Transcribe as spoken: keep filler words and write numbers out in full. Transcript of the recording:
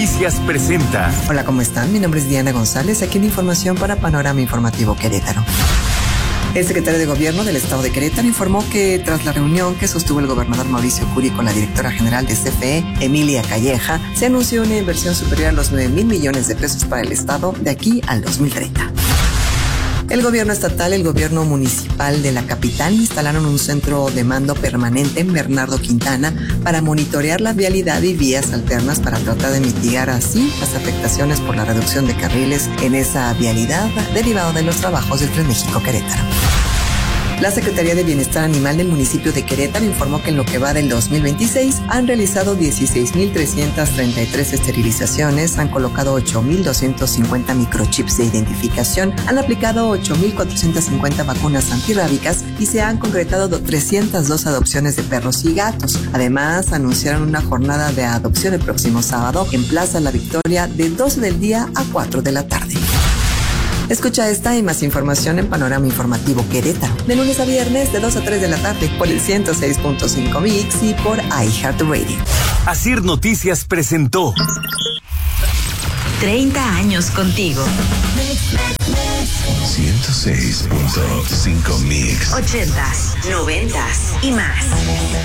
Noticias presenta. Hola, ¿cómo están? Mi nombre es Diana González, aquí en Información para Panorama Informativo Querétaro. El secretario de Gobierno del Estado de Querétaro informó que tras la reunión que sostuvo el gobernador Mauricio Curi con la directora general de C F E, Emilia Calleja, se anunció una inversión superior a los nueve mil millones de pesos para el Estado de aquí al dos mil treinta. El gobierno estatal y el gobierno municipal de la capital instalaron un centro de mando permanente en Bernardo Quintana para monitorear la vialidad y vías alternas para tratar de mitigar así las afectaciones por la reducción de carriles en esa vialidad derivado de los trabajos del Tren México Querétaro. La Secretaría de Bienestar Animal del municipio de Querétaro informó que en lo que va del dos mil veintiséis han realizado dieciséis mil trescientas treinta y tres esterilizaciones, han colocado ocho mil doscientos cincuenta microchips de identificación, han aplicado ocho mil cuatrocientas cincuenta vacunas antirrábicas y se han concretado trescientas dos adopciones de perros y gatos. Además, anunciaron una jornada de adopción el próximo sábado en Plaza La Victoria de doce del día a cuatro de la tarde. Escucha esta y más información en Panorama Informativo Querétaro, de lunes a viernes de dos a tres de la tarde por el ciento seis punto cinco Mix y por iHeartRadio. Asir Noticias presentó treinta años contigo. ciento seis punto cinco Mix. ochentas, noventas y más.